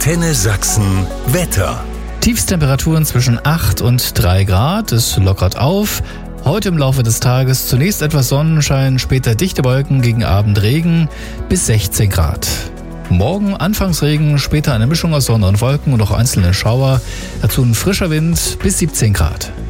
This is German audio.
Antenne Sachsen Wetter. Tiefstemperaturen zwischen 8 und 3 Grad. Es lockert auf. Heute im Laufe des Tages zunächst etwas Sonnenschein, später dichte Wolken, gegen Abend Regen bis 16 Grad. Morgen anfangs Regen, später eine Mischung aus Sonne und Wolken und auch einzelne Schauer. Dazu ein frischer Wind bis 17 Grad.